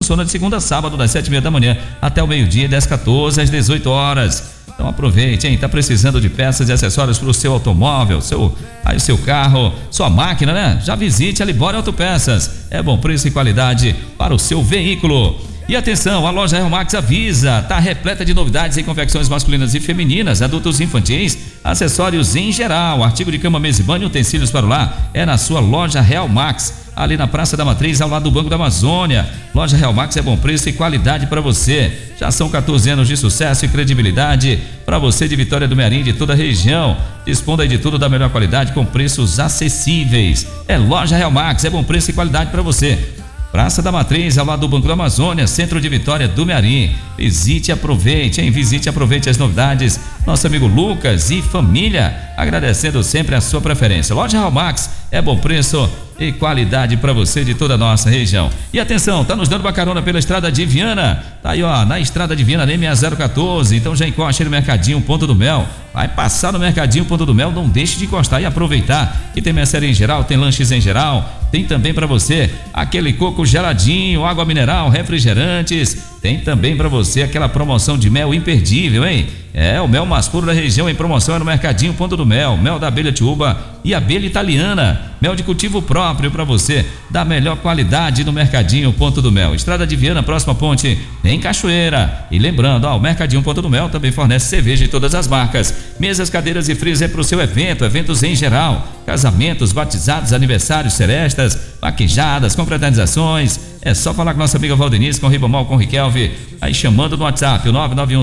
funciona de segunda a sábado, das 7h30 da manhã até o meio-dia, das 14 às 18 horas. Então aproveite, hein? Tá precisando de peças e acessórios para o seu automóvel, seu carro, sua máquina, né? Já visite a Libório Autopeças. É bom preço e qualidade para o seu veículo. E atenção, a loja Real Max avisa, tá repleta de novidades em confecções masculinas e femininas, adultos e infantis, acessórios em geral, artigo de cama, mesa e banho, utensílios para o lar, é na sua loja Real Max, ali na Praça da Matriz, ao lado do Banco da Amazônia. Loja Real Max é bom preço e qualidade para você. Já são 14 anos de sucesso e credibilidade para você de Vitória do Mearim, de toda a região. Disponha aí de tudo da melhor qualidade com preços acessíveis. É loja Real Max, é bom preço e qualidade para você. Praça da Matriz, ao lado do Banco da Amazônia, centro de Vitória do Mearim. Visite e aproveite, hein? Visite e aproveite as novidades. Nosso amigo Lucas e família, agradecendo sempre a sua preferência. Loja Real Max, é bom preço e qualidade para você de toda a nossa região. E atenção, tá nos dando uma carona pela estrada de Viana. Tá aí, ó, na estrada de Viana, M014. Então já encosta no Mercadinho Ponto do Mel. Vai passar no Mercadinho Ponto do Mel, não deixe de encostar e aproveitar. Que tem mercearia em geral, tem lanches em geral, tem também para você aquele coco geladinho, água mineral, refrigerantes. Tem também para você aquela promoção de mel imperdível, hein? É, o mel mais puro da região em promoção é no Mercadinho Ponto do Mel. Mel da abelha tiúba e abelha italiana. Mel de cultivo próprio para você, da melhor qualidade no Mercadinho Ponto do Mel. Estrada de Viana, próxima ponte, em Cachoeira. E lembrando, ó, o Mercadinho Ponto do Mel também fornece cerveja de todas as marcas. Mesas, cadeiras e freezer para o seu evento, eventos em geral. Casamentos, batizados, aniversários, serestas, vaquejadas, confraternizações. É só falar com nossa amiga Valdenice, com Ribamol, com Riquelme, aí chamando no WhatsApp, o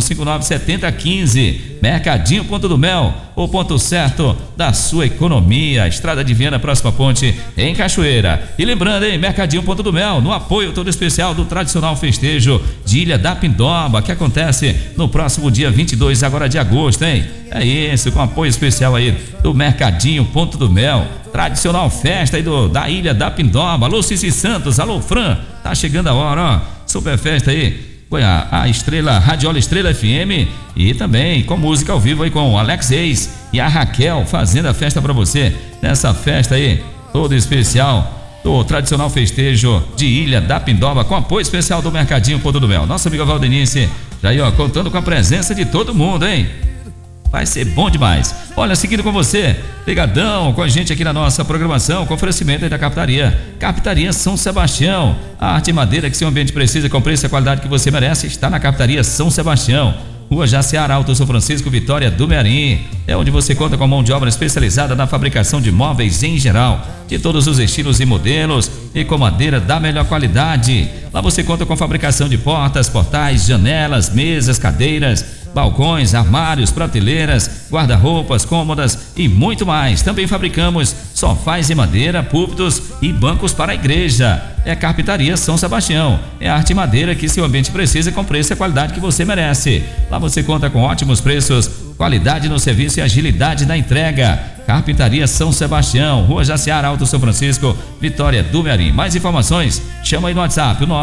991597015. Mercadinho Ponto do Mel, o ponto certo da sua economia. Estrada de Viana, próxima ponte, em Cachoeira. E lembrando, hein, Mercadinho Ponto do Mel, no apoio todo especial do tradicional festejo de Ilha da Pindoba, que acontece no próximo dia 22 agora de agosto, hein? É isso, com apoio especial aí do Mercadinho Ponto do Mel. Tradicional festa aí da Ilha da Pindoba. Alô, Cici Santos, alô, Fran, tá chegando a hora, ó, super festa aí. Foi a Estrela, Radiola Estrela FM, e também com música ao vivo aí com o Alex Reis e a Raquel fazendo a festa pra você, nessa festa aí, toda especial, do tradicional festejo de Ilha da Pindoba, com apoio especial do Mercadinho Ponto do Mel. Nossa amiga Valdenice, já aí, ó, contando com a presença de todo mundo, hein? Vai ser bom demais. Olha, seguindo com você, ligadão com a gente aqui na nossa programação, com oferecimento aí da Captaria. Captaria São Sebastião. A arte e madeira que seu ambiente precisa, com preço e a qualidade que você merece, está na Captaria São Sebastião. Rua Jaciara, Alto São Francisco, Vitória do Mearim. É onde você conta com a mão de obra especializada na fabricação de móveis em geral, de todos os estilos e modelos, e com madeira da melhor qualidade. Lá você conta com fabricação de portas, portais, janelas, mesas, cadeiras, balcões, armários, prateleiras, guarda-roupas, cômodas e muito mais. Também fabricamos sofás em madeira, púlpitos e bancos para a igreja. É Carpintaria São Sebastião. É arte e madeira que seu ambiente precisa, com preço e qualidade que você merece. Lá você conta com ótimos preços, qualidade no serviço e agilidade na entrega. Carpintaria São Sebastião, Rua Jaciara, Alto São Francisco, Vitória do Mearim. Mais informações, chama aí no WhatsApp, o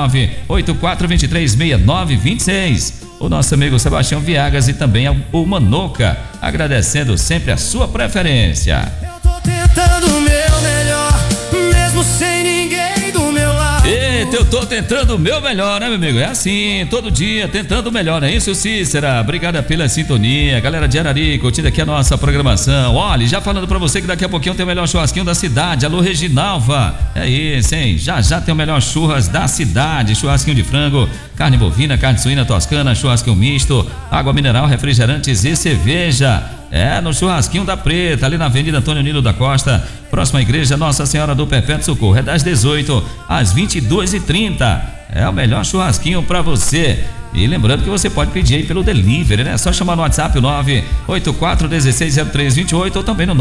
984236926. O nosso amigo Sebastião Viagas e também o Manoca, agradecendo sempre a sua preferência. Eu tô tentando o meu melhor, mesmo sem ninguém do meu lado. Eita, eu tô tentando o meu melhor, né, meu amigo? É assim, todo dia tentando o melhor, não é isso, Cícera? Obrigada pela sintonia, galera de Arari, curtindo aqui a nossa programação. Olha, já falando pra você que daqui a pouquinho tem o melhor churrasquinho da cidade. Alô, Reginalva, é isso, hein? Já tem o melhor churras da cidade, churrasquinho de frango, carne bovina, carne suína toscana, churrasquinho misto, água mineral, refrigerantes e cerveja. É no Churrasquinho da Preta, ali na Avenida Antônio Nilo da Costa, próxima à Igreja Nossa Senhora do Perpétuo Socorro. É das 18 às 22h30. É o melhor churrasquinho para você. E lembrando que você pode pedir aí pelo delivery, né? É só chamar no WhatsApp o 984160328 ou também no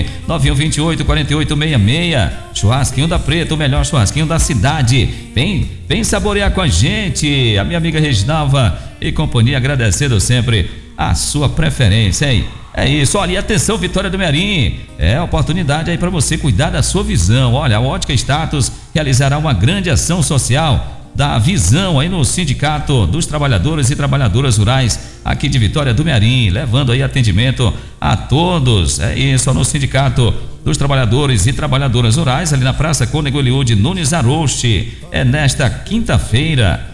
991284866. Churrasquinho da Preta, o melhor churrasquinho da cidade. Vem saborear com a gente. A minha amiga Reginalva e companhia, agradecendo sempre a sua preferência, hein? É isso, olha, e atenção, Vitória do Mearim, é oportunidade aí para você cuidar da sua visão. Olha, a Ótica Status realizará uma grande ação social da visão aí no Sindicato dos Trabalhadores e Trabalhadoras Rurais aqui de Vitória do Mearim, levando aí atendimento a todos. É isso, no Sindicato dos Trabalhadores e Trabalhadoras Rurais, ali na Praça Cônego Eliude Nunes Aroche. É nesta quinta-feira,